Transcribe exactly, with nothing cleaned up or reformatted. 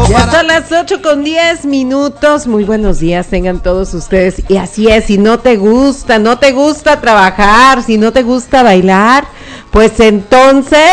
Ya son las ocho con diez minutos. Muy buenos días tengan todos ustedes. Y así es, si no te gusta, no te gusta trabajar, si no te gusta bailar, pues entonces